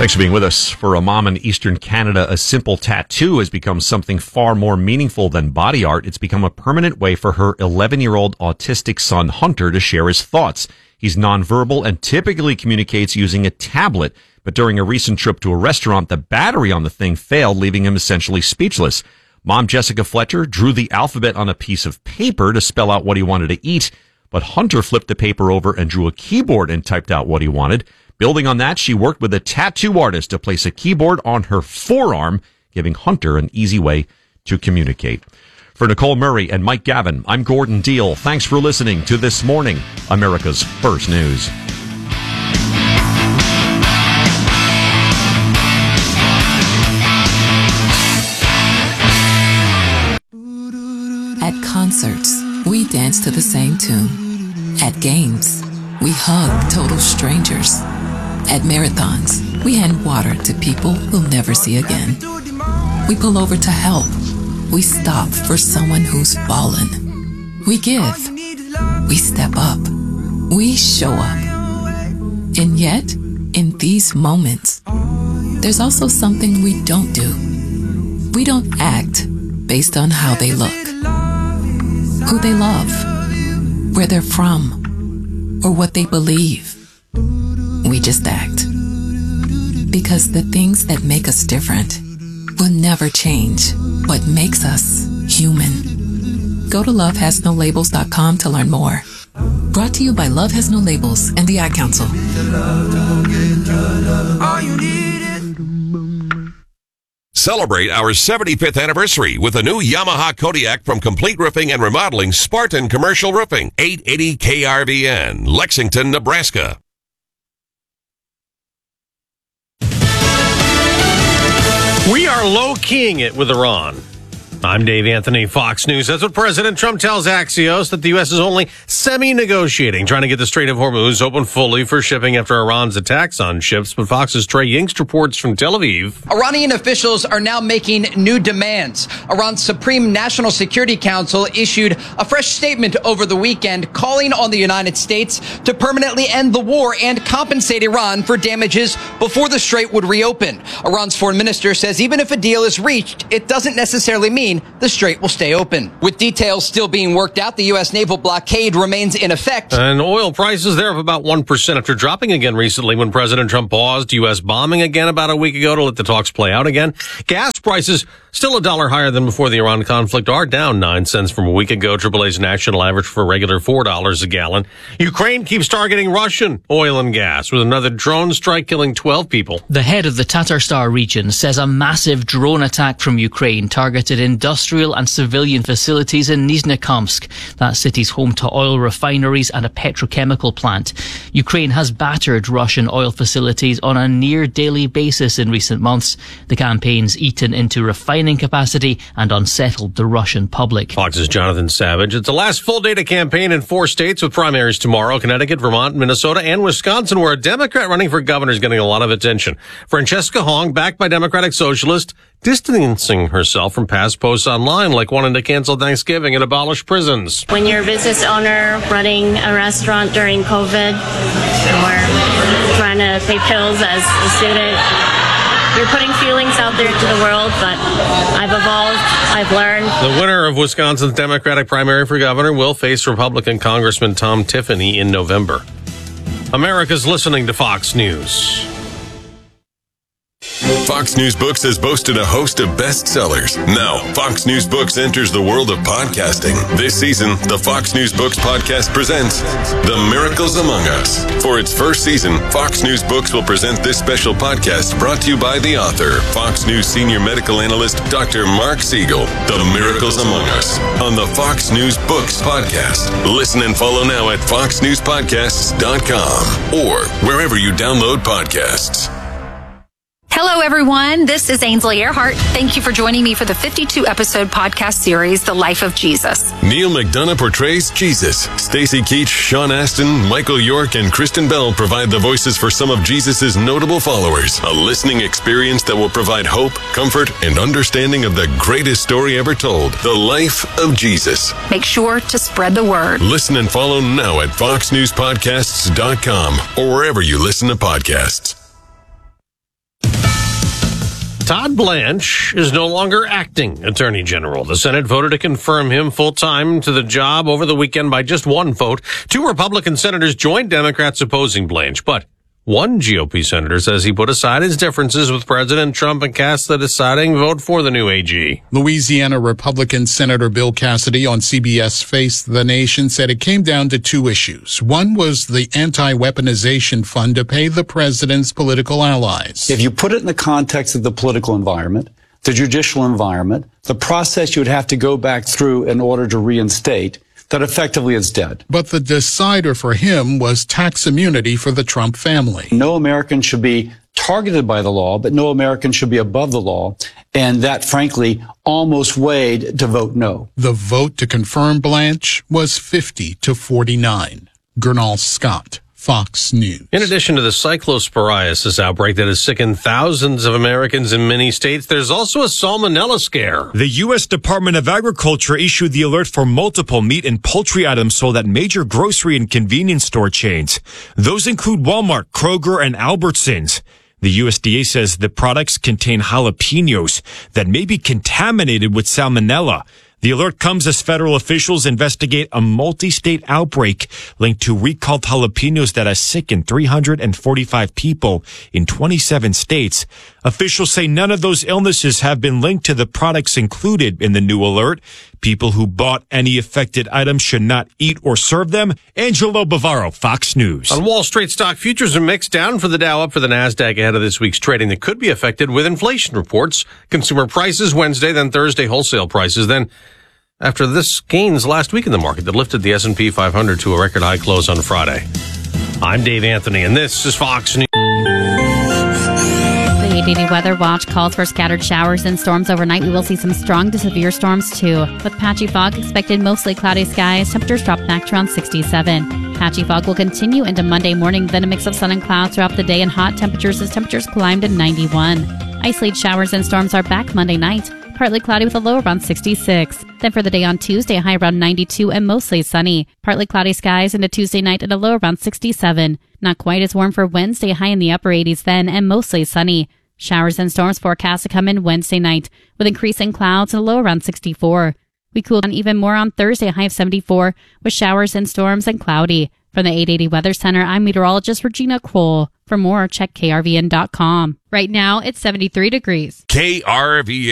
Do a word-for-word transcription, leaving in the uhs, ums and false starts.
Thanks for being with us. For a mom in Eastern Canada, a simple tattoo has become something far more meaningful than body art. It's become a permanent way for her eleven-year-old autistic son, Hunter, to share his thoughts. He's nonverbal and typically communicates using a tablet, but during a recent trip to a restaurant, the battery on the thing failed, leaving him essentially speechless. Mom Jessica Fletcher drew the alphabet on a piece of paper to spell out what he wanted to eat, but Hunter flipped the paper over and drew a keyboard and typed out what he wanted. Building on that, she worked with a tattoo artist to place a keyboard on her forearm, giving Hunter an easy way to communicate. For Nicole Murray and Mike Gavin, I'm Gordon Deal. Thanks for listening to This Morning, America's First News. At concerts, we dance to the same tune. At games, we hug total strangers. At marathons, we hand water to people we'll never see again. We pull over to help. We stop for someone who's fallen. We give. We step up. We show up. And yet, in these moments, there's also something we don't do. We don't act based on how they look, who they love, where they're from, or what they believe. We just act. Because the things that make us different will never change what makes us human. Go to love has no labels dot com to learn more. Brought to you by Love Has No Labels and the Ad Council. Celebrate our seventy-fifth anniversary with a new Yamaha Kodiak from Complete Roofing and Remodeling Spartan Commercial Roofing, eight eighty K R V N, Lexington, Nebraska. We are low-keying it with Iran. I'm Dave Anthony, Fox News. That's what President Trump tells Axios, that the U S is only semi-negotiating, trying to get the Strait of Hormuz open fully for shipping after Iran's attacks on ships. But Fox's Trey Yingst reports from Tel Aviv. Iranian officials are now making new demands. Iran's Supreme National Security Council issued a fresh statement over the weekend calling on the United States to permanently end the war and compensate Iran for damages before the Strait would reopen. Iran's foreign minister says even if a deal is reached, it doesn't necessarily mean the Strait will stay open. With details still being worked out, the U S naval blockade remains in effect. And oil prices, they're up about one percent after dropping again recently when President Trump paused U S bombing again about a week ago to let the talks play out again. Gas prices, still a dollar higher than before the Iran conflict, are down nine cents from a week ago. triple A's national average for regular four dollars a gallon. Ukraine keeps targeting Russian oil and gas with another drone strike killing twelve people. The head of the Tatarstan region says a massive drone attack from Ukraine targeted industrial and civilian facilities in Nizhnekamsk. That city's home to oil refineries and a petrochemical plant. Ukraine has battered Russian oil facilities on a near daily basis in recent months. The campaign's eaten into refining capacity and unsettled the Russian public. Fox's Jonathan Savage. It's the last full day to campaign in four states with primaries tomorrow: Connecticut, Vermont, Minnesota, and Wisconsin, where a Democrat running for governor is getting a lot of attention. Francesca Hong, backed by Democratic Socialists, distancing herself from past posts online like wanting to cancel Thanksgiving and abolish prisons. When you're a business owner running a restaurant during COVID or trying to pay bills as a student, you're putting feelings out there to the world, but I've evolved, I've learned. The winner of Wisconsin's Democratic primary for governor will face Republican Congressman Tom Tiffany in November. America's listening to Fox News. Fox News Books has boasted a host of bestsellers. Now, Fox News Books enters the world of podcasting. This season, the Fox News Books podcast presents The Miracles Among Us. For its first season, Fox News Books will present this special podcast brought to you by the author, Fox News senior medical analyst, Doctor Mark Siegel. The Miracles Among Us on the Fox News Books podcast. Listen and follow now at fox news podcasts dot com or wherever you download podcasts. Hello, everyone. This is Ainsley Earhart. Thank you for joining me for the fifty-two episode podcast series, The Life of Jesus. Neil McDonough portrays Jesus. Stacey Keach, Sean Astin, Michael York, and Kristen Bell provide the voices for some of Jesus' notable followers. A listening experience that will provide hope, comfort, and understanding of the greatest story ever told, The Life of Jesus. Make sure to spread the word. Listen and follow now at fox news podcasts dot com or wherever you listen to podcasts. Todd Blanche is no longer acting Attorney General. The Senate voted to confirm him full-time to the job over the weekend by just one vote. Two Republican senators joined Democrats opposing Blanche, but one G O P senator says he put aside his differences with President Trump and cast the deciding vote for the new A G. Louisiana Republican Senator Bill Cassidy on C B S Face the Nation said it came down to two issues. One was the anti-weaponization fund to pay the president's political allies. If you put it in the context of the political environment, the judicial environment, the process you would have to go back through in order to reinstate, that effectively is dead. But the decider for him was tax immunity for the Trump family. No American should be targeted by the law, but no American should be above the law. And that, frankly, almost weighed to vote no. The vote to confirm Blanche was fifty to forty-nine. Gernal Scott, Fox News. In addition to the cyclosporiasis outbreak that has sickened thousands of Americans in many states, there's also a salmonella scare. The U S Department of Agriculture issued the alert for multiple meat and poultry items sold at major grocery and convenience store chains. Those include Walmart, Kroger, and Albertsons. The U S D A says the products contain jalapenos that may be contaminated with salmonella. The alert comes as federal officials investigate a multi-state outbreak linked to recalled jalapenos that has sickened three hundred forty-five people in twenty-seven states. Officials say none of those illnesses have been linked to the products included in the new alert. People who bought any affected items should not eat or serve them. Angelo Bavaro, Fox News. On Wall Street, stock futures are mixed, down for the Dow, up for the NASDAQ ahead of this week's trading that could be affected with inflation reports. Consumer prices Wednesday, then Thursday wholesale prices, then after this gains last week in the market that lifted the S and P five hundred to a record high close on Friday. I'm Dave Anthony, and this is Fox News. The eight eighty Weather Watch calls for scattered showers and storms overnight. We will see some strong to severe storms, too. With patchy fog expected, mostly cloudy skies, temperatures drop back to around sixty-seven. Patchy fog will continue into Monday morning, then a mix of sun and clouds throughout the day and hot temperatures as temperatures climb to ninety-one. Isolated showers and storms are back Monday night. Partly cloudy with a low around sixty-six. Then for the day on Tuesday, a high around ninety-two and mostly sunny. Partly cloudy skies into Tuesday night and a low around sixty-seven. Not quite as warm for Wednesday, high in the upper eighties then and mostly sunny. Showers and storms forecast to come in Wednesday night with increasing clouds and a low around sixty-four. We cool down even more on Thursday, a high of seventy-four with showers and storms and cloudy. From the eight eighty Weather Center, I'm meteorologist Regina Cole. For more, check K R V N dot com. Right now, it's seventy-three degrees. K R V N.